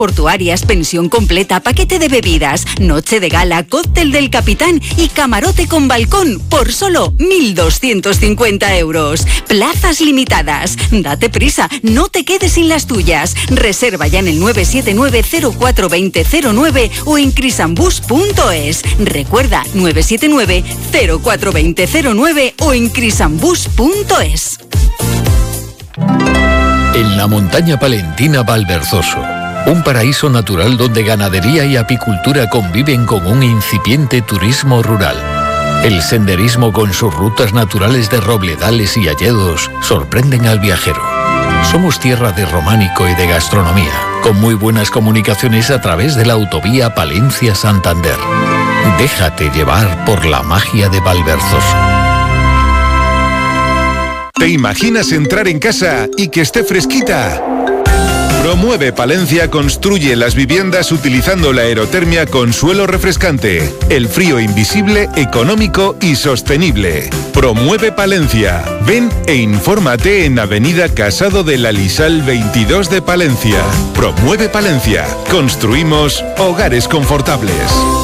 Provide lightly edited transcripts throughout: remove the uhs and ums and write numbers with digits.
Portuarias, pensión completa, paquete de bebidas, noche de gala, cóctel del capitán y camarote con balcón por solo 1.250 euros. Plazas limitadas. Date prisa, no te quedes sin las tuyas. Reserva ya en el 979-042009 o en crisambus.es. Recuerda, 979-042009 o en crisambus.es. En la montaña palentina Valverzoso, un paraíso natural donde ganadería y apicultura conviven con un incipiente turismo rural. El senderismo con sus rutas naturales de robledales y hayedos sorprenden al viajero. Somos tierra de románico y de gastronomía, con muy buenas comunicaciones a través de la autovía Palencia-Santander. Déjate llevar por la magia de Valverzoso. ¿Te imaginas entrar en casa y que esté fresquita? Promueve Palencia construye las viviendas utilizando la aerotermia con suelo refrescante. El frío invisible, económico y sostenible. Promueve Palencia. Ven e infórmate en Avenida Casado de la Lisal 22 de Palencia. Promueve Palencia. Construimos hogares confortables.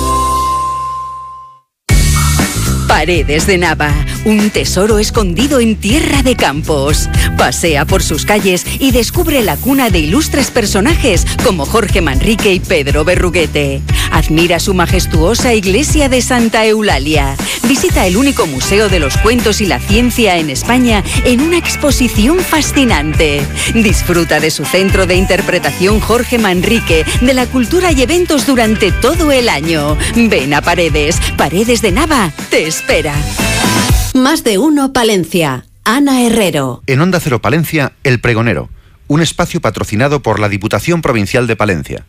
Paredes de Nava, un tesoro escondido en tierra de campos. Pasea por sus calles y descubre la cuna de ilustres personajes como Jorge Manrique y Pedro Berruguete. Admira su majestuosa iglesia de Santa Eulalia. Visita el único museo de los cuentos y la ciencia en España en una exposición fascinante. Disfruta de su centro de interpretación Jorge Manrique, de la cultura y eventos durante todo el año. Ven a Paredes. Paredes de Nava te espera. Más de uno Palencia. Ana Herrero. En Onda Cero Palencia, El Pregonero, un espacio patrocinado por la Diputación Provincial de Palencia.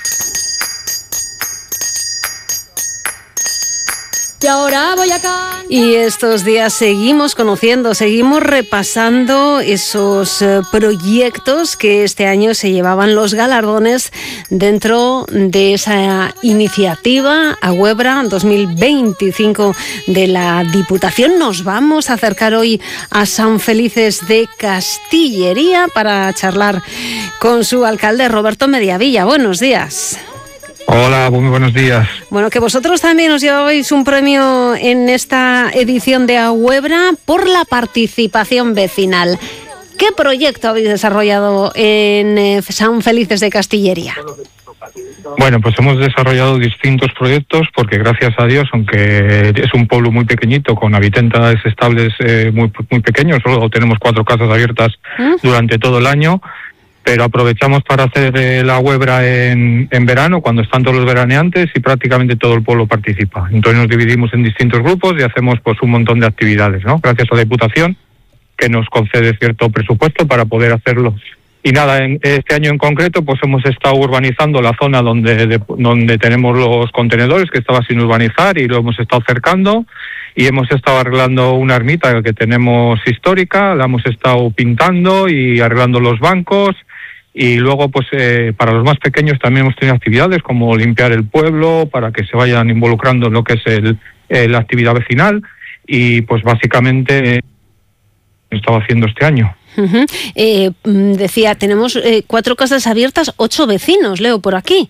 Y ahora voy a cantar. Y estos días seguimos conociendo, seguimos repasando esos proyectos que este año se llevaban los galardones dentro de esa iniciativa Ahuebra 2025 de la Diputación. Nos vamos a acercar hoy a San Felices de Castillería para charlar con su alcalde Roberto Mediavilla. Buenos días. Hola, muy buenos días. Bueno, que vosotros también os llevabais un premio en esta edición de Ahuebra por la participación vecinal. ¿Qué proyecto habéis desarrollado en San Felices de Castillería? Bueno, pues hemos desarrollado distintos proyectos porque gracias a Dios, aunque es un pueblo muy pequeñito con habitantes estables muy pequeños, solo tenemos 4 casas abiertas durante todo el año, pero aprovechamos para hacer la Ahuebra en verano, cuando están todos los veraneantes y prácticamente todo el pueblo participa. Entonces nos dividimos en distintos grupos y hacemos pues un montón de actividades, ¿no? Gracias a la Diputación, que nos concede cierto presupuesto para poder hacerlo. Y nada, este año en concreto pues hemos estado urbanizando la zona donde tenemos los contenedores, que estaba sin urbanizar, y lo hemos estado cercando, y hemos estado arreglando una ermita que tenemos histórica, la hemos estado pintando y arreglando los bancos. Y luego, pues para los más pequeños también hemos tenido actividades como limpiar el pueblo para que se vayan involucrando en lo que es la actividad vecinal. Y pues básicamente he estado haciendo este año. Decía, tenemos 4 casas abiertas, 8 vecinos, leo por aquí.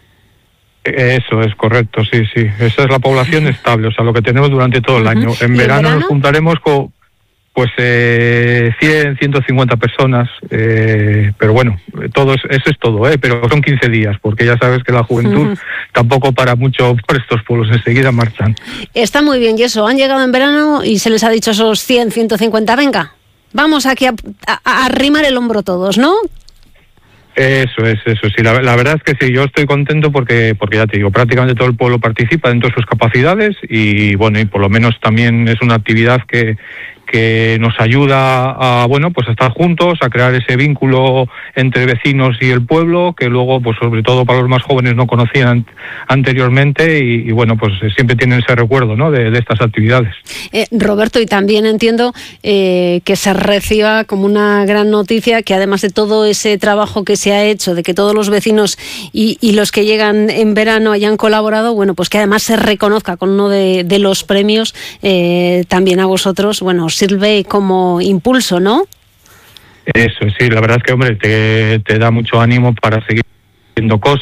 Eso es correcto, sí. Esa es la población estable, o sea, lo que tenemos durante todo el año. En verano nos juntaremos con pues 100, 150 personas, pero bueno, eso es todo, pero son 15 días, porque ya sabes que la juventud tampoco para mucho por estos pueblos, enseguida marchan. Está muy bien, y eso, han llegado en verano y se les ha dicho esos 100, 150, venga, vamos aquí a arrimar el hombro todos, ¿no? Eso, sí, la verdad es que sí, yo estoy contento porque ya te digo, prácticamente todo el pueblo participa dentro de sus capacidades y bueno, y por lo menos también es una actividad que nos ayuda a pues a estar juntos, a crear ese vínculo entre vecinos y el pueblo, que luego, pues sobre todo para los más jóvenes no conocían anteriormente y bueno, pues siempre tienen ese recuerdo, ¿no?, de estas actividades. Roberto, y también entiendo que se reciba como una gran noticia que además de todo ese trabajo que se ha hecho, de que todos los vecinos y los que llegan en verano hayan colaborado, bueno, pues que además se reconozca con uno de los premios también a vosotros, bueno, os sirve como impulso, ¿no? Eso, sí, la verdad es que, hombre, te da mucho ánimo para seguir haciendo cosas.